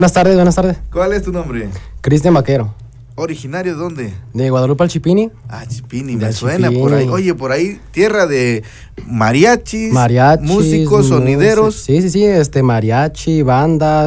Buenas tardes, buenas tardes. ¿Cuál es tu nombre? Cristian Vaquero. ¿Originario de dónde? De Guadalupe al Chipini. Ah, Chipini, me suena por ahí. Oye, por ahí, tierra de mariachis, músicos, sonideros. Sí, mariachi, banda,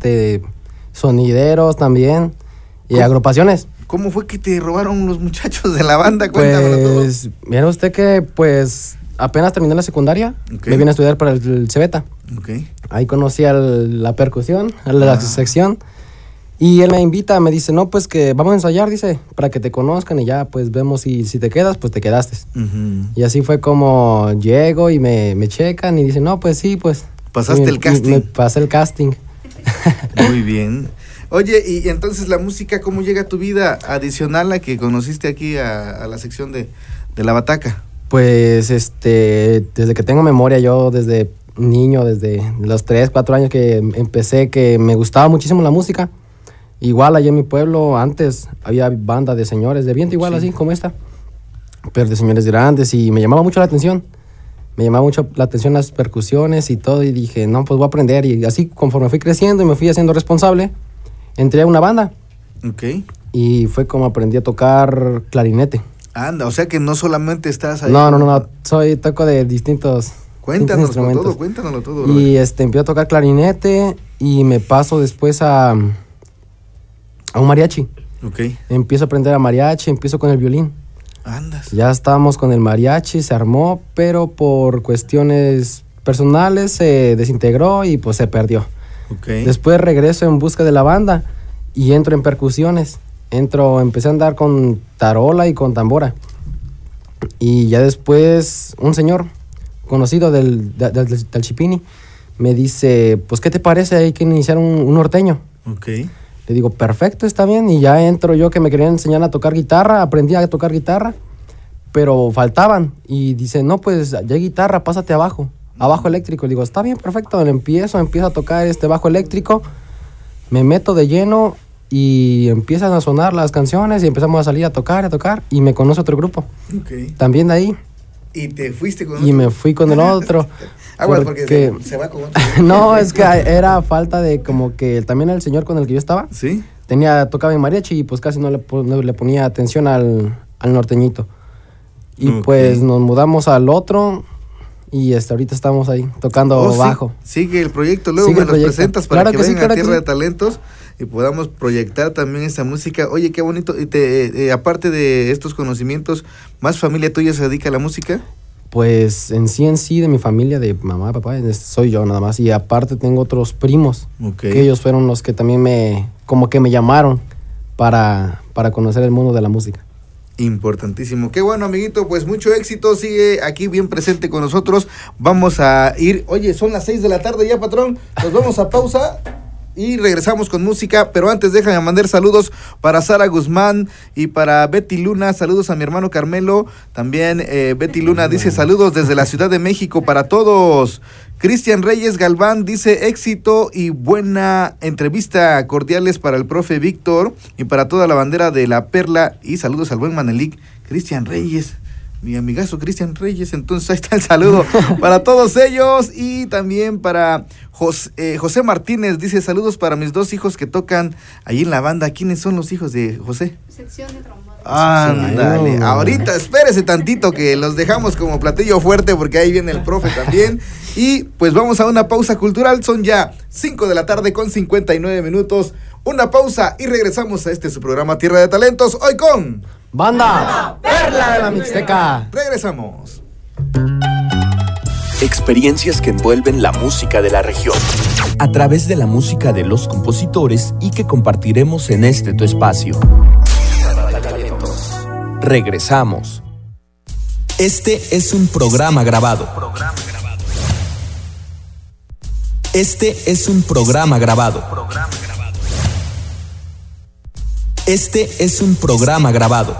sonideros también. Y agrupaciones. ¿Cómo fue que te robaron los muchachos de la banda? Cuéntamelo todo. Pues, mira usted que, apenas terminé la secundaria, me vine a estudiar para el Cebeta. Ahí conocí a la percusión, a la sección. Y él me invita, me dice, no, pues que vamos a ensayar, dice, para que te conozcan y ya, pues vemos si te quedas, pues te quedaste. Y así fue como llego y me checan y dicen, no, pues sí, pues. ¿Pasaste el casting? Me pasé el casting. Muy bien. Oye, y entonces la música, ¿cómo llega a tu vida adicional a que conociste aquí a la sección de la bataca? Pues, desde que tengo memoria, yo desde niño, desde los 3, 4 años que empecé, que me gustaba muchísimo la música. Igual allá en mi pueblo, antes había banda de señores de viento, igual así como esta, pero de señores grandes, y me llamaba mucho la atención. Me llamaba mucho la atención las percusiones y todo, y dije, no, pues voy a aprender. Y así, conforme fui creciendo y me fui haciendo responsable, entré a una banda. Y fue como aprendí a tocar clarinete. Anda, o sea que no solamente estás ahí. No, toco de distintos instrumentos. Cuéntanoslo todo. Bro. Y empiezo a tocar clarinete y me paso después a un mariachi. Empiezo a aprender a mariachi, empiezo con el violín. Andas. Ya estábamos con el mariachi, se armó, pero por cuestiones personales se desintegró y pues se perdió. Después regreso en busca de la banda y entro en percusiones. Empecé a andar con tarola y con tambora. Y ya después un señor conocido del Chipini me dice, pues ¿qué te parece? Hay que iniciar un norteño. Le digo, perfecto, está bien. Y ya entro yo, que me querían enseñar a tocar guitarra. Aprendí a tocar guitarra, pero faltaban. Y dice, no, pues ya hay guitarra, pásate abajo eléctrico. Le digo, está bien, perfecto. Empiezo a tocar bajo eléctrico. Me meto de lleno y empiezan a sonar las canciones y empezamos a salir a tocar. Y me conoce otro grupo. También de ahí. ¿Y te fuiste con otro? Y me fui con el otro. porque se va con otro. No, es que era falta de como que también el señor con el que yo estaba. ¿Sí? Tocaba en mariachi y pues casi no le ponía atención al norteñito. Y pues nos mudamos al otro y ahorita estamos ahí tocando bajo. Sigue el proyecto, luego me los presentas para que vengan a Tierra de Talentos y podamos proyectar también esta música. Oye, qué bonito. Y aparte de estos conocimientos, ¿más familia tuya se dedica a la música? Pues en sí de mi familia, de mamá, papá, soy yo nada más. Y aparte tengo otros primos, que ellos fueron los que también me llamaron para conocer el mundo de la música. Importantísimo. Qué bueno, amiguito, pues mucho éxito, sigue aquí bien presente con nosotros. Vamos a ir, oye, son las 6 de la tarde ya, patrón, nos vamos a pausa y regresamos con música, pero antes déjame mandar saludos para Sara Guzmán y para Betty Luna. Saludos a mi hermano Carmelo, también Betty Luna dice saludos desde la Ciudad de México para todos. Cristian Reyes Galván dice éxito y buena entrevista, cordiales para el profe Víctor y para toda la bandera de la Perla, y saludos al buen Manelik. Cristian Reyes, mi amigazo Cristian Reyes, entonces ahí está el saludo para todos ellos. Y también para José Martínez, dice saludos para mis 2 hijos que tocan ahí en la banda. ¿Quiénes son los hijos de José? Sección de trombón. Ándale, ahorita espérese tantito que los dejamos como platillo fuerte porque ahí viene el profe también. Y pues vamos a una pausa cultural, son ya 5 de la tarde con 59 minutos. Una pausa y regresamos a su programa Tierra de Talentos, hoy con Banda Perla de la Mixteca. Regresamos. Experiencias que envuelven la música de la región a través de la música de los compositores y que compartiremos en tu espacio. Regresamos. Este es un programa grabado. Este es un programa grabado. Este es un programa grabado.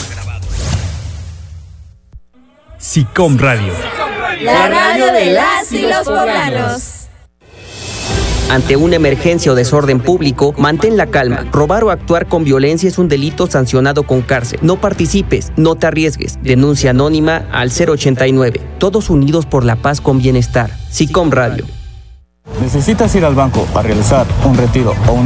SICOM Radio. La radio de las y los poblanos. Ante una emergencia o desorden público, mantén la calma. Robar o actuar con violencia es un delito sancionado con cárcel. No participes, no te arriesgues. Denuncia anónima al 089. Todos unidos por la paz con bienestar. SICOM Radio. ¿Necesitas ir al banco a realizar un retiro o un